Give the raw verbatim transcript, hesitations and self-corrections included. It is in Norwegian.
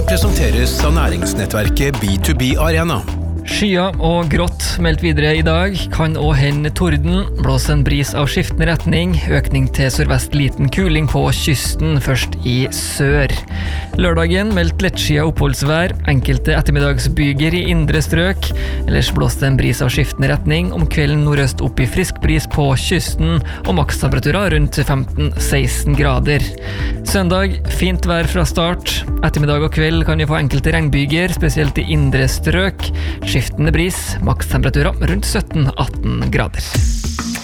presenteres av næringsnettverket B to B Arena. Skya og grått meldt videre i dag, kan også hende torden, blåse en bris av skiftende retning, økning til sørvest liten kuling på kysten, først i sør. Lørdagen meldt lettskia oppholdsvær, enkelte ettermiddagsbyger i indre strøk, ellers blåste en bris av skiftende retning, om kvelden nordøst opp i frisk bris på kysten, og makstemperaturer rundt femten til seksten grader. Søndag, fint vær fra start, ettermiddag og kveld kan vi få enkelte regnbyger, spesielt i indre strøk, skiftende bris, makstemperaturer rundt sytten til atten grader.